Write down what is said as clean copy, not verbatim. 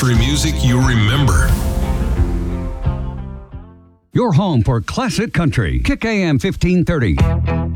country music you remember. Your home for classic country. Kick AM 1530.